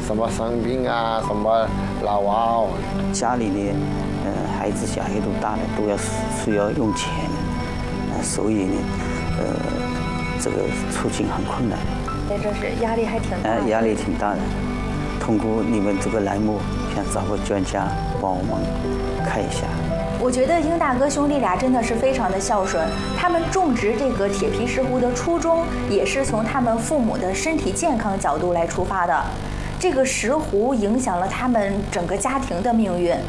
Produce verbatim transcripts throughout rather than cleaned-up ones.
什么生病啊，什么老啊， 家里的呃孩子小孩都大了，都要需要用钱，呃，所以呢，呃，这个处境很困难。 这真是压力还挺大。 呃，压力挺大的。通过你们这个栏目，想找个专家帮我们看一下。 我觉得英大哥兄弟俩真的是非常的孝顺，他们种植这个铁皮石斛的初衷也是从他们父母的身体健康角度来出发的。这个石斛影响了他们整个家庭的命运。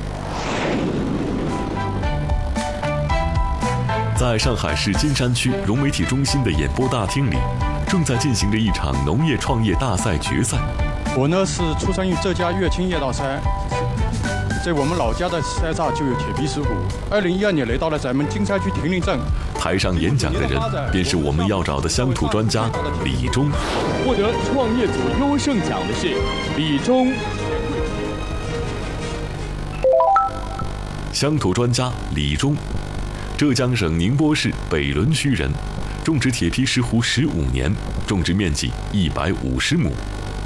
在上海市金山区融媒体中心的演播大厅里，正在进行着一场农业创业大赛决赛。 我呢是出生于浙江乐清叶道山，在我们老家的山上就有铁皮石斛。二零一二年来到了咱们金山区亭林镇。 台上演讲的人便是我们要找的乡土专家李忠。 获得创业组优胜奖的是李忠。 乡土专家李忠，浙江省宁波市北仑区人，种植铁皮石斛十五年，种植面积一百五十亩。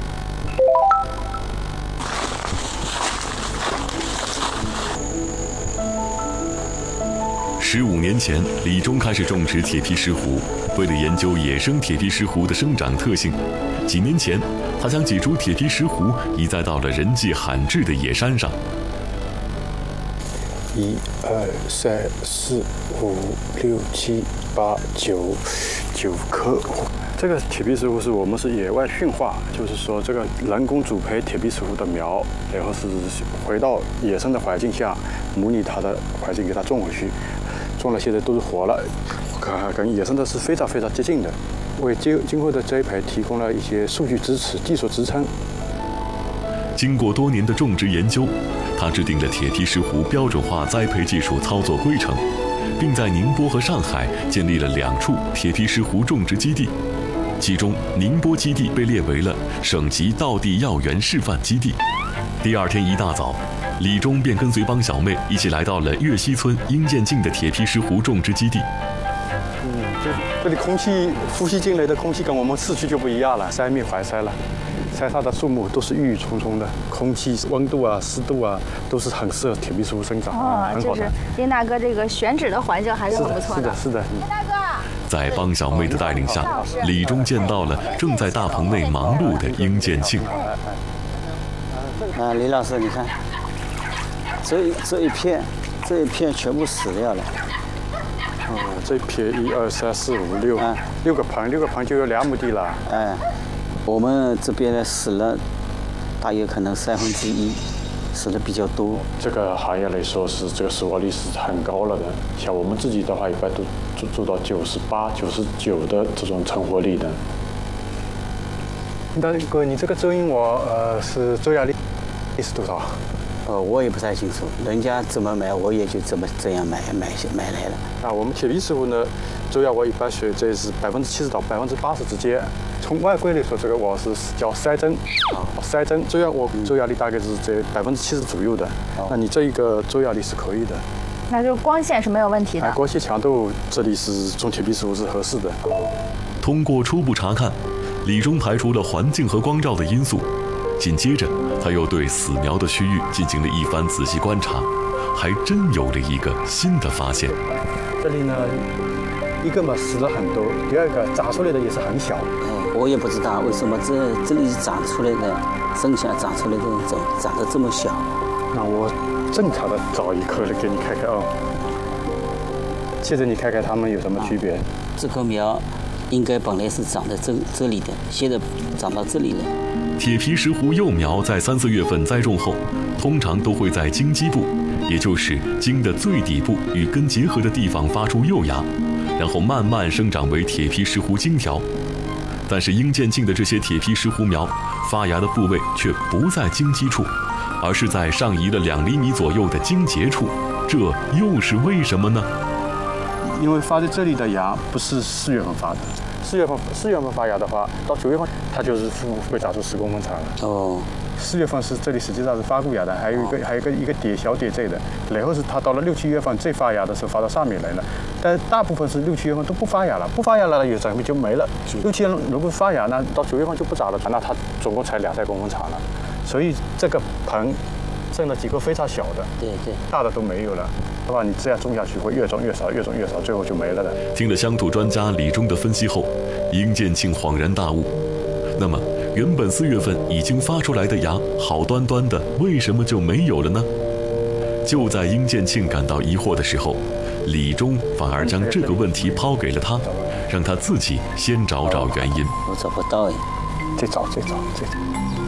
十五年前，李忠开始种植铁皮石斛。为了研究野生铁皮石斛的生长特性，几年前，他将几株铁皮石斛移栽到了人迹罕至的野山上。 一、二、三、四、五、六、七、八、九，九棵。这个铁皮石斛是我们是野外驯化，就是说这个人工主培铁皮石斛的苗，然后是回到野生的环境下，模拟它的环境给它种回去。种了现在都是活了，跟野生的是非常非常接近的，为今今后的栽培提供了一些数据支持、技术支撑。 经过多年的种植研究，他制定了铁皮石斛标准化栽培技术操作规程，并在宁波和上海建立了两处铁皮石斛种植基地，其中宁波基地被列为了省级道地药园示范基地。第二天一大早，李忠便跟随帮小妹一起来到了岳西村殷建进的铁皮石斛种植基地。 嗯，这这里空气呼吸进来的空气跟我们市区就不一样了，山密环山了，山上的树木都是郁郁葱葱的，空气温度啊、湿度啊都是很适合铁皮石斛生长， 哦， 很好的。 就是林大哥这个选址的环境还是很不错的。 是的，是的，是的。 林大哥， 在帮小妹的带领下，李忠见到了正在大棚内忙碌的殷建庆。 啊，李老师，你看。这一这一片，这一片全部死掉了。 哦，这一片一二三四五六， 啊， 六个棚，六个棚就有两亩地了。 哎，我们这边呢死了，大约可能三分之一，死的比较多。 这个行业来说是这个死亡率是很高了的，像我们自己的话，一般都做做到九十八、九十九的这种成活率的。大哥，你这个周因我呃是周压力是多少？ 呃，我也不太清楚，人家怎么买，我也就怎么这样买买买来了。 啊，我们铁皮石斛呢，周压我一般学这是百分之七十到百分之八十之间。从外观来说，这个我是叫筛针，啊，筛针周压我周压力大概是在百分之七十左右的。 哦， 那你这一个周压力是可以的。 那就光线是没有问题的。 啊，光线强度这里是种铁皮石斛是合适的。 通过初步查看，李忠排除了环境和光照的因素。紧接着，他又对死苗的区域进行了一番仔细观察，还真有了一个新的发现。 这里呢，一个嘛死了很多，第二个长出来的也是很小。 嗯，我也不知道为什么这这里长出来的，生下长出来的长长得这么小。 那我正常的找一颗来给你看看啊。现在你看看它们有什么区别？ 这棵苗应该本来是长在这这里的，现在长到这里了。 铁皮石斛幼苗在三四月份栽种后，通常都会在茎基部，也就是茎的最底部与根结合的地方发出幼芽，然后慢慢生长为铁皮石斛茎条。但是殷建进的这些铁皮石斛苗发芽的部位却不在茎基处，而是在上移了两厘米左右的茎节处，这又是为什么呢？ 因为发在这里的芽不是四月份发的。四月份四月份发芽的话，到九月份它就是会长出十公分长了。 哦， 四月份是这里实际上是发过芽的，还有一个、哦、还有一个一个点小点缀的，然后是它到了六七月份再发芽的时候发到上面来了。但是大部分是六七月份都不发芽了，不发芽了有长就没了。六七月份如果发芽呢，到九月份就不长了，那它总共才两三公分长了。 所以这个盆剩了几个非常小的， 对对， 大的都没有了。的话，你这样种下去会越种越少，越种越少，最后就没了的。 听了乡土专家李忠的分析后，殷建庆恍然大悟。那么，原本四月份已经发出来的芽，好端端的，为什么就没有了呢？就在殷建庆感到疑惑的时候，李忠反而将这个问题抛给了他，让他自己先找找原因。 我找不到哎， 再找再找再找。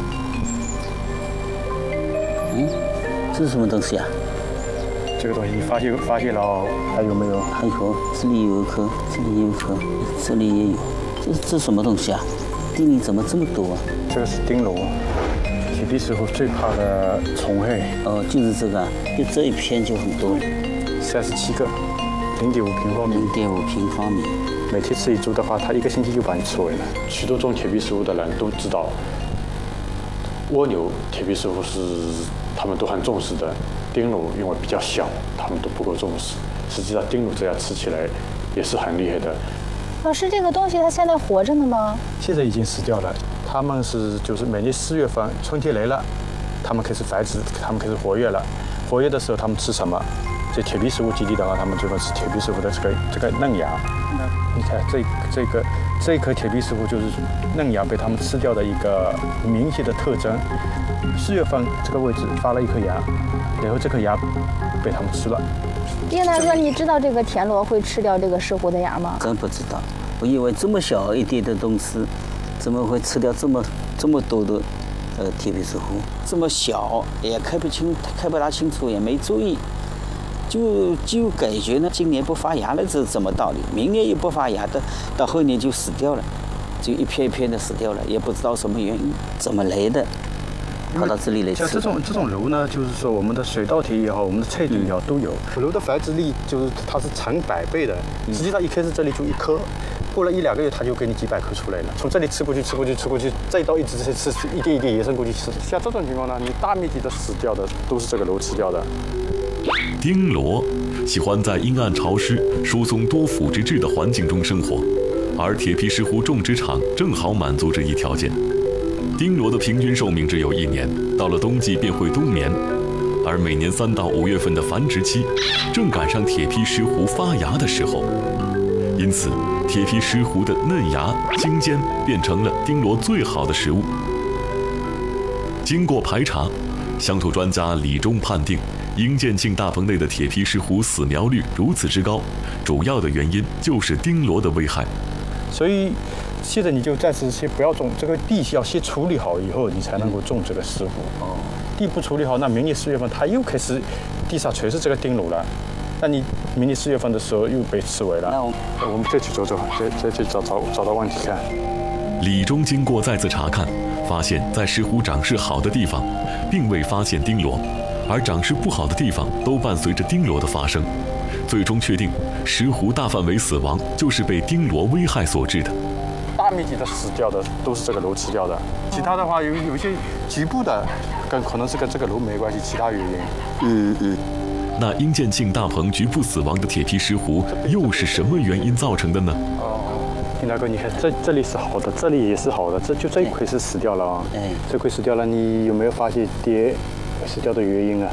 嗯，这是什么东西啊？ 这个东西你发现发现了还有没有？ 还有，这里有一颗，这里有一颗，这里也有。这这什么东西啊？地里怎么这么多啊？ 这个是丁螺，铁皮石斛最怕的虫害。 哦，就是这个，就这一片就很多， 三十七个，零点五平方米。 零点五平方米。 每天吃一株的话，它一个星期就把你吃完了。许多种铁皮石斛的人都知道，蜗牛铁皮石斛是他们都很重视的。丁螺因为比较小，他们都不够重视。实际上，丁螺这样吃起来也是很厉害的。 老师，这个东西它现在活着呢吗？ 现在已经死掉了。他们是就是每年四月份春天来了，他们开始繁殖，他们开始活跃了。活跃的时候，他们吃什么？在铁皮石斛基地的话，他们就会吃铁皮石斛的这个这个嫩芽。你看这这个这一颗铁皮石斛就是嫩芽被他们吃掉的一个明显的特征。四月份这个位置发了一颗芽，然后这颗芽被他们吃了。 丁大哥，你知道这个田螺会吃掉这个石斛的芽吗？ 真不知道，我以为这么小一点的东西，怎么会吃掉这么这么多的呃铁皮石斛？这么小也看不清，看不大清楚，也没注意，就就感觉呢，今年不发芽了，这是什么道理？明年也不发芽的，到后年就死掉了，就一片一片的死掉了，也不知道什么原因，怎么来的？跑到这里来吃。 像这种这种螺呢，就是说我们的水稻田也好，我们的菜地也好都有。螺的繁殖力就是它是成百倍的，实际上一开始这里就一颗，过了一两个月它就给你几百颗出来了。从这里吃过去，吃过去，吃过去，再到一直吃吃，一点一点延伸过去吃。像这种情况呢，你大面积的死掉的都是这个螺吃掉的。 丁螺喜欢在阴暗潮湿、疏松多腐殖质的环境中生活，而铁皮石斛种植场正好满足这一条件。丁螺的平均寿命只有一年，到了冬季便会冬眠，而每年三到五月份的繁殖期，正赶上铁皮石斛发芽的时候，因此铁皮石斛的嫩芽、茎尖变成了丁螺最好的食物。经过排查，乡土专家李忠判定，殷建庆大棚内的铁皮石斛死苗率如此之高，主要的原因就是丁螺的危害。 所以现在你就暂时先不要种，这个地要先处理好以后，你才能够种这个石斛。哦，地不处理好，那明年四月份它又开始地上全是这个丁螺了，那你明年四月份的时候又被吃完了。那我我们再去走走，再再去找找找到问题看。 李忠经过再次查看，发现在石斛长势好的地方，并未发现丁螺，而长势不好的地方都伴随着丁螺的发生。最终确定，石斛大范围死亡就是被丁螺危害所致的。 大面积的死掉的都是这个螺吃掉的，其他的话有有一些局部的，跟可能是跟这个螺没关系，其他原因。 嗯嗯。 那殷建庆大棚局部死亡的铁皮石斛又是什么原因造成的呢？ 哦，丁大哥，你看这这里是好的，这里也是好的，这就这一块是死掉了啊。哎，这块死掉了，你有没有发现蝶死掉的原因啊？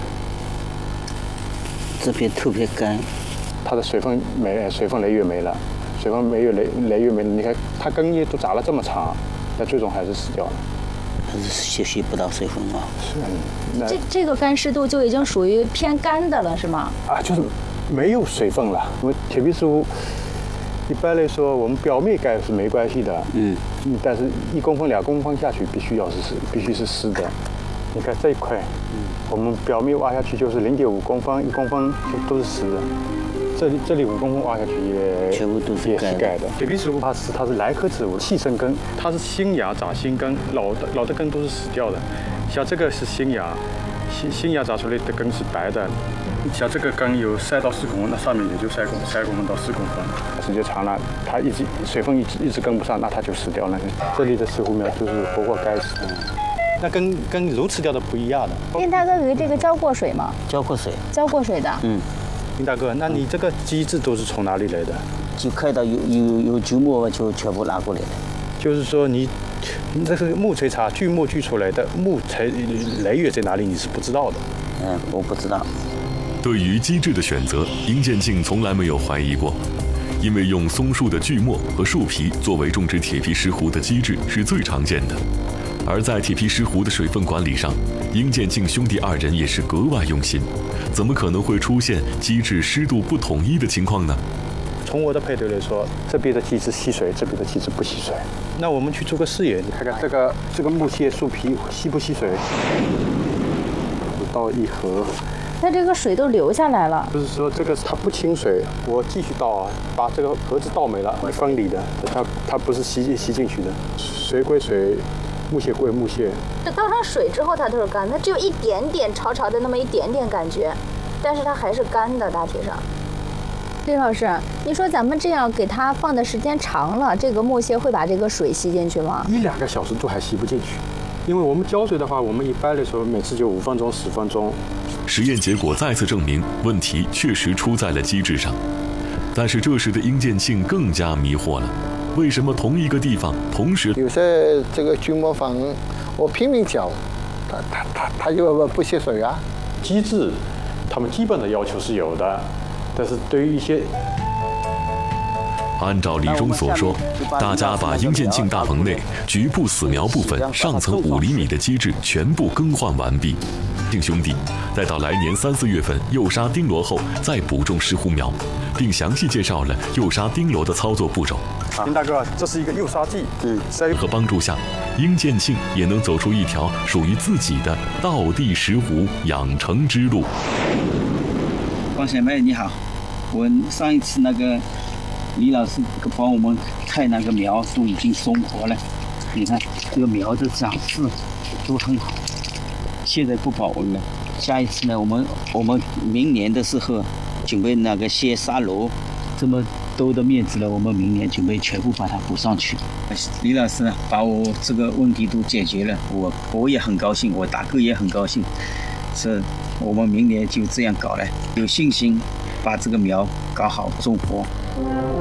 这边特别干， 它的水分没，水分来源没了。水分没有来来源没了，你看它根叶都长了这么长，那最终还是死掉了， 还是吸吸不到水分啊。 是，那这这个干湿度就已经属于偏干的了，是吗？ 啊，就是没有水分了。因为铁皮石斛一般来说，我们表面盖是没关系的，嗯，但是一公分、两公分下去，必须要是湿，必须是湿的。你看这一块，嗯，我们表面挖下去就是零点五公分，一公分就都是湿的。这里这里五公分挖下去也全部都是也是盖的。铁皮石斛它是它是兰科植物，气生根，它是新芽长新根，老的老的根都是死掉的。像这个是新芽，新新芽长出来的根是白的。像这个根有三到四公分，那上面也就三公三公分到四公分。时间长了，它一直水分一直一直跟不上，那它就死掉了。这里的石斛苗就是活活该死。那跟跟螺吃掉的不一样的。 丁大哥给这个浇过水吗？ 浇过水， 浇过水的。 嗯。 丁大哥，那你这个机制都是从哪里来的？ 就看到有有有锯末就全部拿过来了。 就是说你这是木锤茶锯末锯出来的木材来源在哪里，你是不知道的。 嗯，我不知道。 对于机制的选择，殷建庆从来没有怀疑过，因为用松树的锯末和树皮作为种植铁皮石斛的机制是最常见的。而在铁皮石斛的水分管理上，殷建庆兄弟二人也是格外用心，怎么可能会出现机制湿度不统一的情况呢？ 从我的配对来说，这边的机制吸水，这边的机制不吸水。那我们去做个试验，你看看这个这个木屑树皮吸不吸水？倒一盒。 那这个水都流下来了， 就是说这个它不清水，我继续倒啊，把这个盒子倒没了，会分离的，它它不是吸吸进去的，水归水，木屑归木屑。 这倒上水之后它都是干，它只有一点点潮潮的那么一点点感觉，但是它还是干的，大体上。李老师，你说咱们这样给它放的时间长了，这个木屑会把这个水吸进去吗？ 一两个小时都还吸不进去，因为我们浇水的话，我们一般来说每次就五分钟、十分钟。 实验结果再次证明，问题确实出在了机制上。但是这时的殷建庆更加迷惑了，为什么同一个地方同时有些这个锯末房，我拼命浇，它它它它就不吸水啊。 机制，他们基本的要求是有的，但是对于一些。 按照李忠所说，大家把殷建庆大棚内局部死苗部分上层五厘米的机制全部更换完毕。庆兄弟待到来年三四月份诱杀丁螺后，再补种石斛苗，并详细介绍了诱杀丁螺的操作步骤。 殷大哥，这是一个诱杀剂， 嗯， 在和帮助下，殷建庆也能走出一条属于自己的道地石斛养成之路。 王小妹你好，我上一次那个李老师帮我们开那个苗都已经松活了，你看这个苗的长势都很好，现在不保温了。下一次呢，我们我们明年的时候准备那个些沙罗，这么多的面积了，我们明年准备全部把它补上去。李老师呢，把我这个问题都解决了，我我也很高兴，我大哥也很高兴，是我们明年就这样搞了，有信心把这个苗搞好种活。